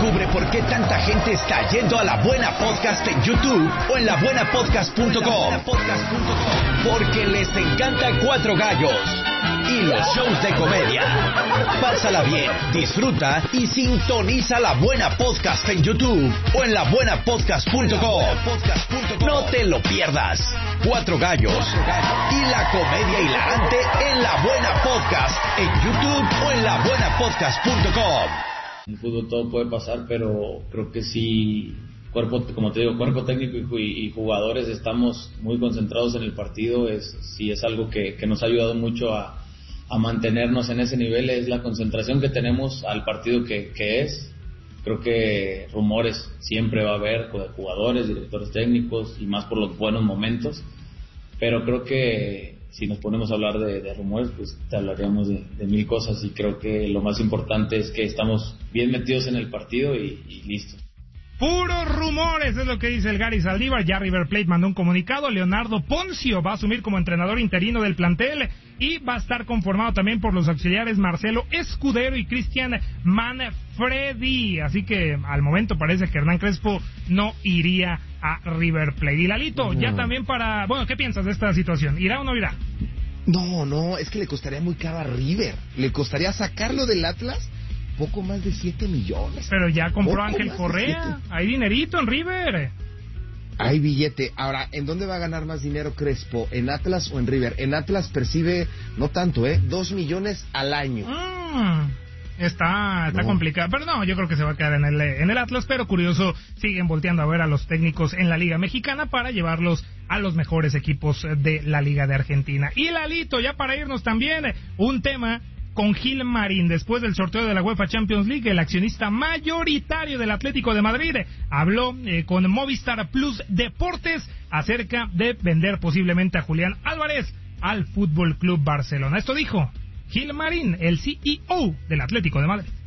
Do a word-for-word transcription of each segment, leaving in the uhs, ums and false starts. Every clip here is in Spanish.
Descubre por qué tanta gente está yendo a La Buena Podcast en YouTube o en la buena podcast punto com. Porque les encanta Cuatro Gallos y los shows de comedia. Pásala bien, disfruta y sintoniza La Buena Podcast en YouTube o en la buena podcast punto com. No te lo pierdas. Cuatro Gallos y la comedia hilarante en La Buena Podcast en YouTube o en la buena podcast punto com. En el fútbol todo puede pasar, pero creo que sí, cuerpo, como te digo, cuerpo técnico y, y jugadores estamos muy concentrados en el partido. Es, sí es algo que, que nos ha ayudado mucho a, a mantenernos en ese nivel, es la concentración que tenemos al partido que, que es. Creo que rumores siempre va a haber de jugadores, directores técnicos y más por los buenos momentos, pero creo que si nos ponemos a hablar de, de rumores, pues te hablaríamos de, de mil cosas, y creo que lo más importante es que estamos bien metidos en el partido y, y listo. Puros rumores, es lo que dice el Gary Saldívar. Ya River Plate mandó un comunicado. Leonardo Poncio va a asumir como entrenador interino del plantel y va a estar conformado también por los auxiliares Marcelo Escudero y Cristian Manfredi. Así que al momento parece que Hernán Crespo no iría a River Plate. Y Lalito, no. Ya también para... Bueno, ¿qué piensas de esta situación? ¿Irá o no irá? No, no, es que le costaría muy caro a River. Le costaría sacarlo del Atlas poco más de siete millones. Pero ya compró Ángel Correa. Hay dinerito en River. Hay billete. Ahora, ¿en dónde va a ganar más dinero Crespo? ¿En Atlas o en River? En Atlas percibe, no tanto, ¿eh? Dos millones al año. Mm, está está no. complicado. Pero no, yo creo que se va a quedar en el, en el Atlas. Pero curioso, siguen volteando a ver a los técnicos en la Liga Mexicana para llevarlos a los mejores equipos de la Liga de Argentina. Y Lalito, ya para irnos también, un tema con Gil Marín. Después del sorteo de la UEFA Champions League, el accionista mayoritario del Atlético de Madrid habló eh, con Movistar Plus Deportes acerca de vender posiblemente a Julián Álvarez al Fútbol Club Barcelona. Esto dijo Gil Marín, el C E O del Atlético de Madrid.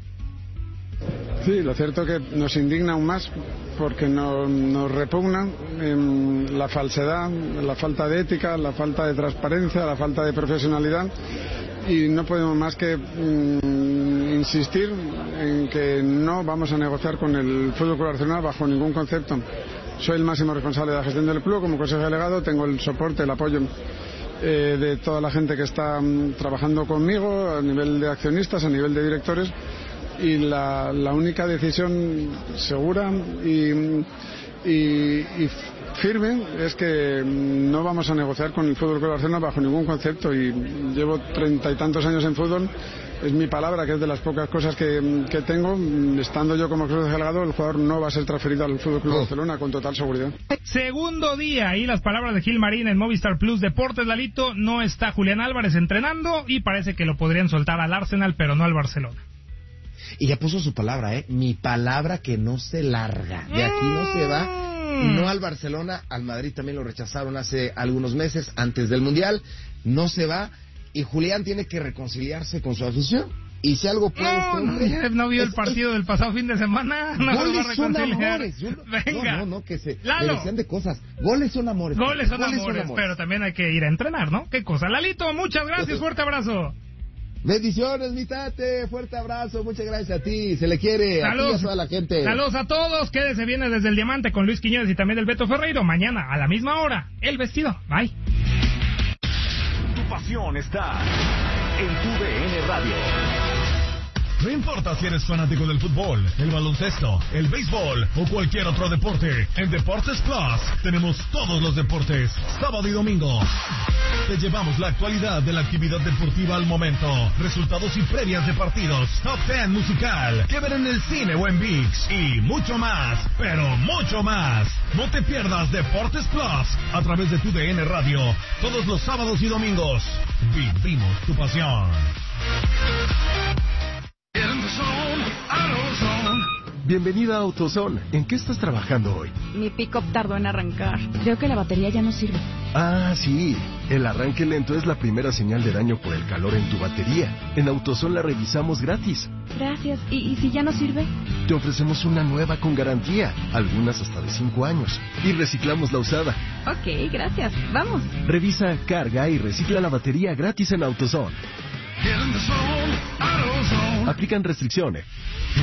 Sí, lo cierto es que nos indigna aún más porque nos, nos repugna eh, la falsedad, la falta de ética, la falta de transparencia, la falta de profesionalidad. Y no podemos más que mm, insistir en que no vamos a negociar con el Fútbol Club Barcelona bajo ningún concepto. Soy el máximo responsable de la gestión del club como consejo delegado, tengo el soporte, el apoyo eh, de toda la gente que está mm, trabajando conmigo a nivel de accionistas, a nivel de directores, y la, la única decisión segura y, y, y firme es que no vamos a negociar con el Fútbol Club Barcelona bajo ningún concepto, y llevo treinta y tantos años en fútbol. Es mi palabra, que es de las pocas cosas que, que tengo. Estando yo como club delegado, el jugador no va a ser transferido al Fútbol Club Barcelona con total seguridad. Segundo día, y las palabras de Gil Marín en Movistar Plus Deportes. Lalito, no está Julián Álvarez entrenando y parece que lo podrían soltar al Arsenal, pero no al Barcelona. Y ya puso su palabra, ¿eh? Mi palabra que no se larga. De aquí no se va. No al Barcelona, al Madrid también lo rechazaron hace algunos meses, antes del Mundial. No se va, y Julián tiene que reconciliarse con su afición. Y si algo puede... No, no, no vio es, el partido es, del pasado fin de semana. No goles lo va a reconciliar. Son amores. Yo, Venga. No, no, no, que se Lalo. decían de cosas. Goles son amores. Goles son, goles amores, son amores, pero también hay que ir a entrenar, ¿no? Qué cosa. Lalito, muchas gracias, fuerte abrazo. Bendiciones, mi tate, fuerte abrazo, muchas gracias a ti, se le quiere, saludos a, ti y a toda la gente. Saludos a todos, quédese bien desde el Diamante con Luis Quiñones y también el Beto Ferreiro, mañana a la misma hora, El Vestido, bye. Tu pasión está en tu D N Radio. No importa si eres fanático del fútbol, el baloncesto, el béisbol o cualquier otro deporte, en Deportes Plus tenemos todos los deportes, sábado y domingo. Te llevamos la actualidad de la actividad deportiva al momento, resultados y previas de partidos, top ten musical, que ver en el cine o en ViX, y mucho más, pero mucho más. No te pierdas Deportes Plus a través de tu D N Radio, todos los sábados y domingos. Vivimos tu pasión. Bienvenida a AutoZone. ¿En qué estás trabajando hoy? Mi pick-up tardó en arrancar. Creo que la batería ya no sirve. Ah, sí. El arranque lento es la primera señal de daño por el calor en tu batería. En AutoZone la revisamos gratis. Gracias. ¿Y, y si ya no sirve? Te ofrecemos una nueva con garantía, algunas hasta de cinco años. Y reciclamos la usada. Ok, gracias. Vamos. Revisa, carga y recicla la batería gratis en AutoZone. Aplican restricciones.